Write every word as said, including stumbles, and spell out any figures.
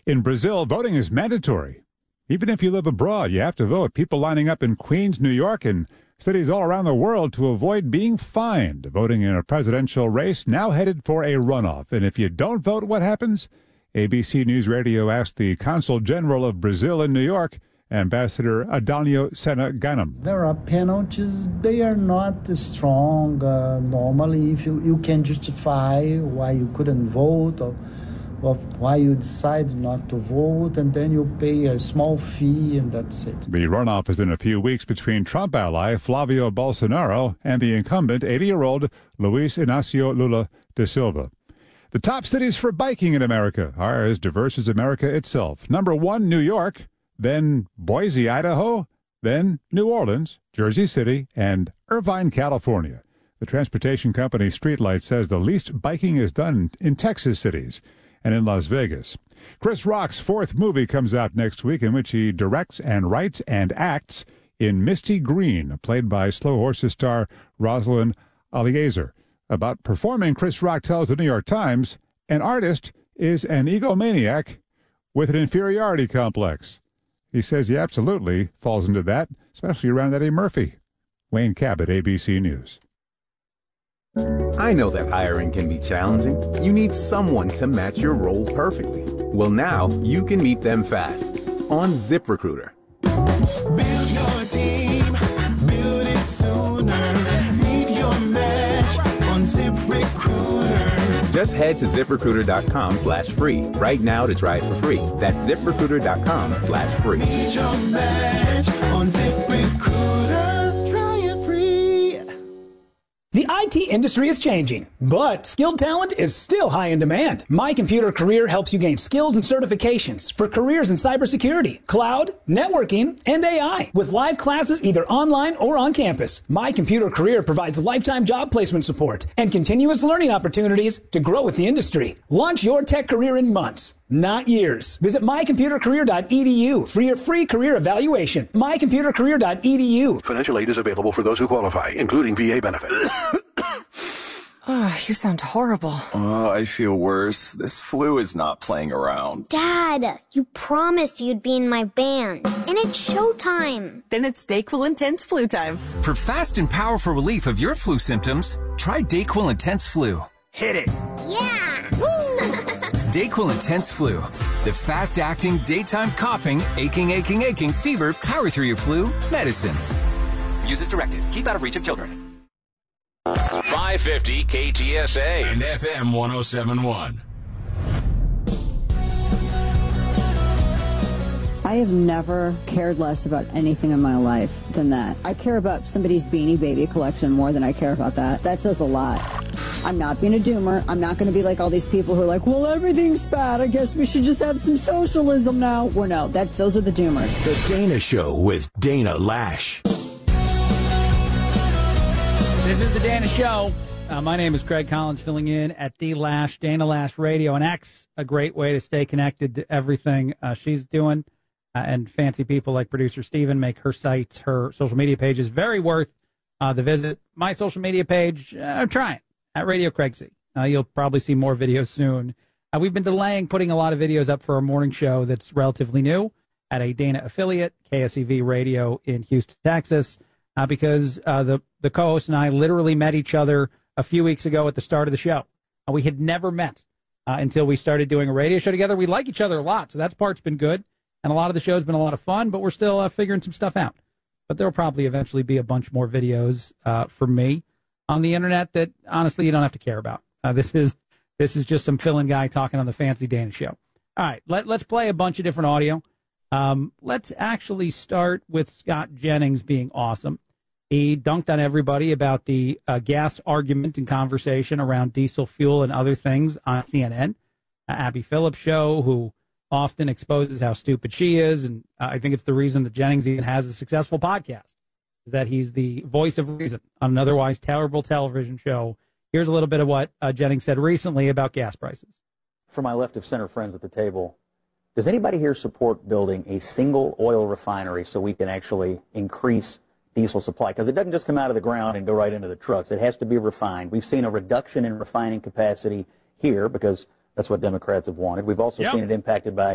In Brazil, voting is mandatory. Even if you live abroad, you have to vote. People lining up in Queens, New York, and cities all around the world to avoid being fined. Voting in a presidential race now headed for a runoff. And if you don't vote, what happens? A B C News Radio asked the Consul General of Brazil in New York, Ambassador Adalio Sena Ganem. There are penalties. They are not strong. Uh, normally, if you, you can justify why you couldn't vote or, or why you decided not to vote, and then you pay a small fee, and that's it. The runoff is in a few weeks between Trump ally Flavio Bolsonaro and the incumbent eighty-year-old Luiz Inácio Lula da Silva. The top cities for biking in America are as diverse as America itself. Number one, New York. Then Boise, Idaho, then New Orleans, Jersey City, and Irvine, California. The transportation company Streetlight says the least biking is done in Texas cities and in Las Vegas. Chris Rock's fourth movie comes out next week, in which he directs and writes and acts in Misty Green, played by Slow Horses star Rosalind Eliezer. About performing, Chris Rock tells the New York Times, an artist is an egomaniac with an inferiority complex. He says he absolutely falls into that, especially around Eddie Murphy. Wayne Cabot, A B C News. I know that hiring can be challenging. You need someone to match your role perfectly. Well, now you can meet them fast on ZipRecruiter. Build your team, build it sooner. Meet your match on ZipRecruiter. Just head to ZipRecruiter.com slash free right now to try it for free. That's ZipRecruiter.com slash free. Meet your match on ZipRecruiter. Try it free. The I T industry is changing, but skilled talent is still high in demand. My Computer Career helps you gain skills and certifications for careers in cybersecurity, cloud, networking, and A I. With live classes either online or on campus, My Computer Career provides lifetime job placement support and continuous learning opportunities to grow with the industry. Launch your tech career in months, not years. Visit my computer career dot e d u for your free career evaluation. my computer career dot e d u. Financial aid is available for those who qualify, including V A benefit. Oh, you sound horrible. Oh, I feel worse. This flu is not playing around. Dad, you promised you'd be in my band, and it's showtime. Then it's DayQuil Intense Flu time. For fast and powerful relief of your flu symptoms, try DayQuil Intense Flu. Hit it. Yeah. DayQuil Intense Flu. The fast-acting, daytime coughing, aching, aching, aching, fever, power through your flu medicine. Use as directed. Keep out of reach of children. five fifty K T S A and F M one oh seven point one. I have never cared less about anything in my life than that. I care about somebody's Beanie Baby collection more than I care about that. That says a lot. I'm not being a doomer. I'm not going to be like all these people who are like, well, everything's bad. I guess we should just have some socialism now. Well, no, that, those are the doomers. The Dana Show with Dana Lash. This is the Dana Show. Uh, my name is Craig Collins, filling in at D Lash, Dana Lash Radio, and X, a great way to stay connected to everything uh, she's doing. Uh, and fancy people like producer Steven make her sites, her social media pages very worth uh, the visit. My social media page, uh, I'm trying, at Radio Craig C. Uh, you'll probably see more videos soon. Uh, we've been delaying putting a lot of videos up for a morning show that's relatively new at a Dana affiliate, K S E V Radio in Houston, Texas. Uh, because uh, the, the co-host and I literally met each other a few weeks ago at the start of the show. Uh, we had never met uh, until we started doing a radio show together. We like each other a lot, so that part's been good. And a lot of the show's been a lot of fun, but we're still uh, figuring some stuff out. But there'll probably eventually be a bunch more videos uh, for me on the internet that, honestly, you don't have to care about. Uh, this is this is just some fill-in guy talking on the Fancy Dana Show. All right, let, let's play a bunch of different audio. Um, let's actually start with Scott Jennings being awesome. He dunked on everybody about the uh, gas argument and conversation around diesel fuel and other things on C N N. Uh, Abby Phillips' show, who often exposes how stupid she is, and uh, I think it's the reason that Jennings even has a successful podcast, is that he's the voice of reason on an otherwise terrible television show. Here's a little bit of what uh, Jennings said recently about gas prices. For my left of center friends at the table, does anybody here support building a single oil refinery so we can actually increase diesel supply? Because it doesn't just come out of the ground and go right into the trucks. It has to be refined. We've seen a reduction in refining capacity here because that's what Democrats have wanted. We've also yep. seen it impacted by